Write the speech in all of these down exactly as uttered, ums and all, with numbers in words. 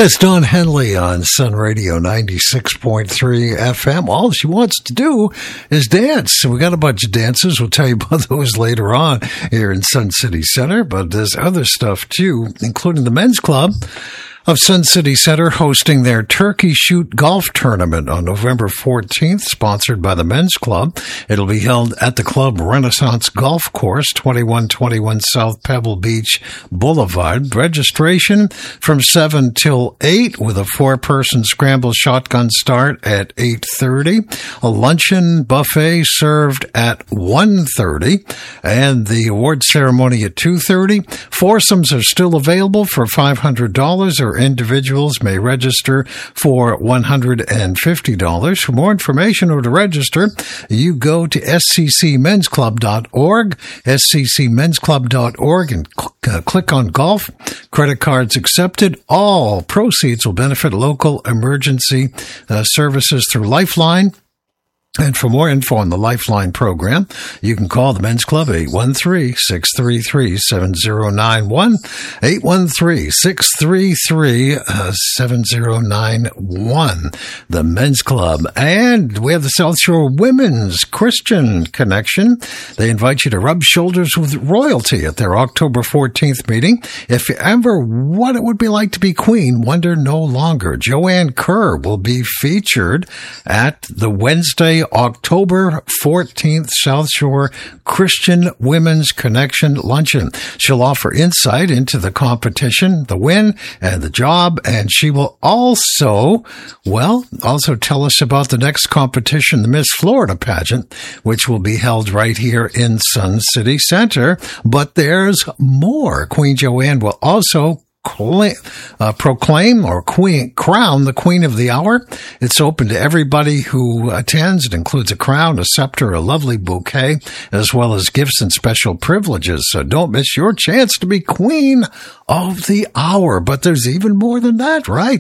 It's Don Henley on Sun Radio ninety-six point three F M. All she wants to do is dance. We got a bunch of dances. We'll tell you about those later on here in Sun City Center. But there's other stuff, too, including the men's club of Sun City Center hosting their Turkey Shoot Golf Tournament on November fourteenth, sponsored by the Men's Club. It'll be held at the club Renaissance Golf Course, twenty-one twenty-one South Pebble Beach Boulevard. Registration from seven till eight with a four-person scramble shotgun start at eight thirty. A luncheon buffet served at one thirty and the award ceremony at two thirty. Foursomes are still available for five hundred dollars, or individuals may register for one hundred fifty dollars. For more information or to register, you go to s c c men's club dot org, s c c men's club dot org, and cl- uh, click on golf. Credit cards accepted. All proceeds will benefit local emergency uh, services through Lifeline. And for more info on the Lifeline program, you can call the Men's Club, eight one three, six three three, seven zero nine one, eight one three, six three three, seven zero nine one, the Men's Club. And we have the South Shore Women's Christian Connection. They invite you to rub shoulders with royalty at their October fourteenth meeting. If you ever what it would be like to be queen, wonder no longer. Joanne Kerr will be featured at the Wednesday, October fourteenth South Shore Christian Women's Connection Luncheon. She'll offer insight into the competition, the win, and the job, and she will also, well, also tell us about the next competition, the Miss Florida pageant, which will be held right here in Sun City Center. But there's more. Queen Joanne will also Uh, proclaim or queen, crown the Queen of the Hour. It's open to everybody who attends. It includes a crown, a scepter, a lovely bouquet, as well as gifts and special privileges. So don't miss your chance to be Queen of the Hour. But there's even more than that, right?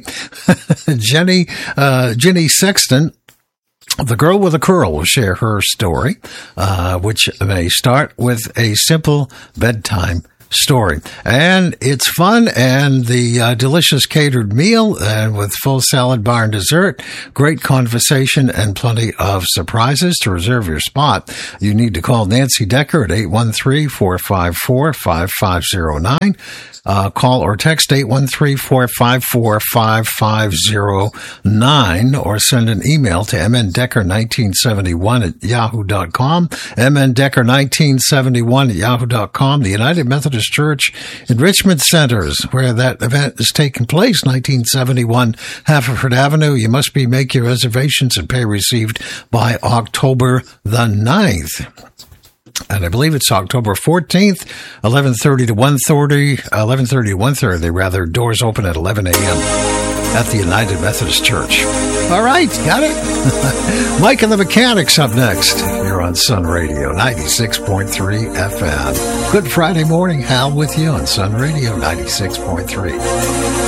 Jenny, uh, Jenny Sexton, the girl with a curl, will share her story, uh, which may start with a simple bedtime story. And it's fun, and the uh, delicious catered meal and with full salad bar and dessert, great conversation, and plenty of surprises. To reserve your spot, you need to call Nancy Decker at eight one three, four five four, five five zero nine. Uh, call or text eight one three, four five four, five five zero nine, or send an email to m n decker nineteen seventy-one at yahoo dot com, m n decker nineteen seventy-one at yahoo dot com. The United Methodist Church Enrichment Centers, where that event is taking place, nineteen seventy-one Haverford Avenue. You must be make your reservations and pay received by October the ninth. And I believe it's October fourteenth, eleven thirty to one thirty, eleven thirty to one thirty, rather. Doors open at eleven a.m. at the United Methodist Church. All right, got it? Mike and the Mechanics up next. You're on Sun Radio ninety-six point three F M. Good Friday morning, Hal with you on Sun Radio ninety-six point three.